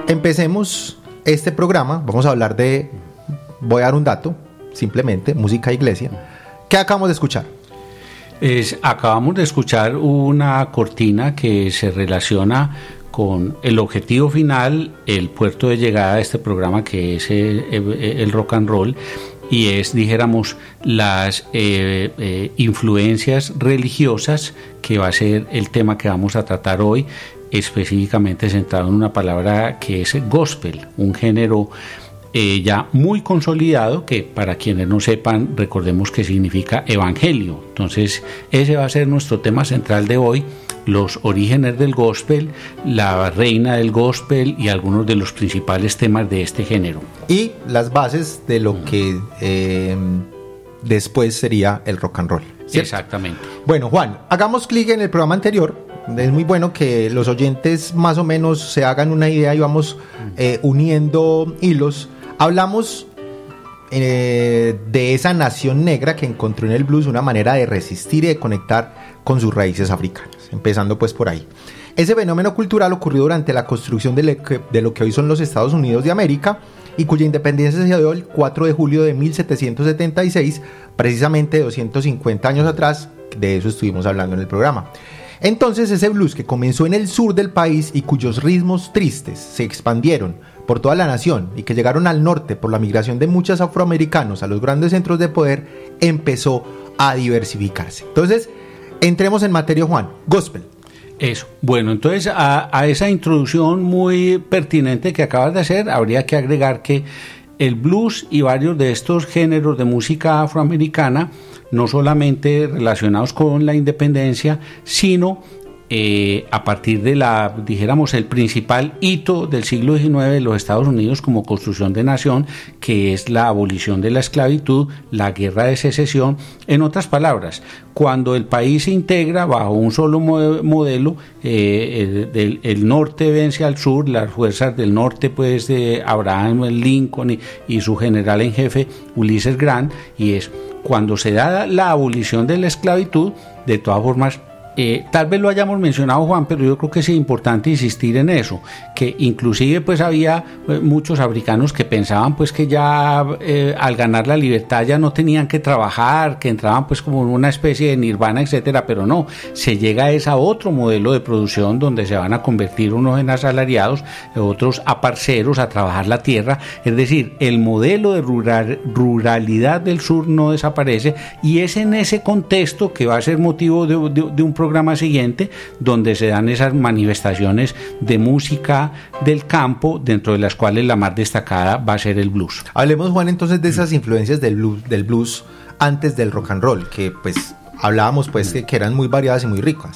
Empecemos este programa, vamos a hablar de, voy a dar un dato, simplemente, música de iglesia. ¿Qué acabamos de escuchar? Acabamos de escuchar una cortina que se relaciona con el objetivo final, el puerto de llegada de este programa, que es el rock and roll, y es, dijéramos, las influencias religiosas, que va a ser el tema que vamos a tratar hoy, específicamente centrado en una palabra que es gospel, un género ya muy consolidado, que para quienes no sepan, recordemos que significa evangelio. Entonces ese va a ser nuestro tema central de hoy: los orígenes del gospel, la reina del gospel y algunos de los principales temas de este género. Y las bases de lo que después sería el rock and roll, ¿cierto? Exactamente. Bueno, Juan, hagamos clic en el programa anterior. Es muy bueno que los oyentes más o menos se hagan una idea y vamos uniendo hilos. Hablamos de esa nación negra que encontró en el blues una manera de resistir y de conectar con sus raíces africanas, empezando pues por ahí. Ese fenómeno cultural ocurrió durante la construcción de lo que hoy son los Estados Unidos de América, y cuya independencia se dio el 4 de julio de 1776, precisamente 250 años atrás. De eso estuvimos hablando en el programa. Entonces ese blues que comenzó en el sur del país y cuyos ritmos tristes se expandieron por toda la nación y que llegaron al norte por la migración de muchos afroamericanos a los grandes centros de poder, empezó a diversificarse. Entonces, entremos en materia, Juan. Gospel. Eso. Bueno, entonces a esa introducción muy pertinente que acabas de hacer, habría que agregar que el blues y varios de estos géneros de música afroamericana, no solamente relacionados con la independencia, sino a partir de dijéramos, el principal hito del siglo XIX de los Estados Unidos como construcción de nación, que es la abolición de la esclavitud, la guerra de secesión. En otras palabras, cuando el país se integra bajo un solo modelo, el norte vence al sur, las fuerzas del norte, pues, de Abraham Lincoln y su general en jefe, Ulysses Grant, y es cuando se da la abolición de la esclavitud. De todas formas, tal vez lo hayamos mencionado, Juan, pero yo creo que es importante insistir en eso, que inclusive pues había muchos africanos que pensaban pues que ya al ganar la libertad ya no tenían que trabajar, que entraban pues como en una especie de nirvana, etcétera, pero no, se llega a otro modelo de producción donde se van a convertir unos en asalariados, otros a parceros, a trabajar la tierra. Es decir, el modelo de ruralidad del sur no desaparece, y es en ese contexto que va a ser motivo de un programa siguiente, donde se dan esas manifestaciones de música del campo, dentro de las cuales la más destacada va a ser el blues. Hablemos, Juan, entonces de esas influencias del blues antes del rock and roll, que pues hablábamos pues que eran muy variadas y muy ricas.